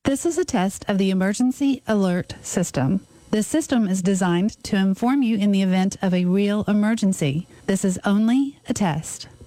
This is a test of the emergency alert system. This system is designed to inform you in the event of a real emergency. This is only a test.